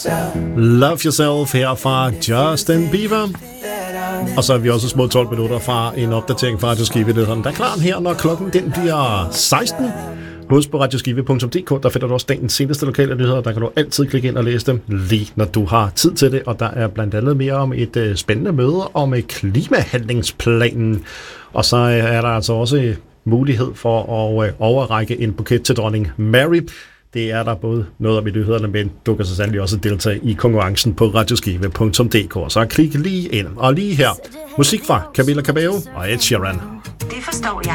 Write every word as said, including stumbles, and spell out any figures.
Love Yourself her fra Justin Bieber. Og så er vi også små tolv minutter fra en opdatering fra Radioskive. Der er klar her, når klokken den bliver seksten. Husk på radioskive punktum d k, der finder du også dagens seneste lokale nyheder. Der kan du altid klikke ind og læse dem, lige når du har tid til det. Og der er blandt andet mere om et uh, spændende møde om uh, klimahandlingsplanen. Og så uh, er der altså også mulighed for at uh, overrække en buket til dronning Mary. Det er der både noget om i nyhederne, men du kan så sandelig også deltage i konkurrencen på radioskive punktum d k. Så klik lige ind. Og lige her, musik fra Camila Cabello og Ed Sheeran. Det forstår jeg.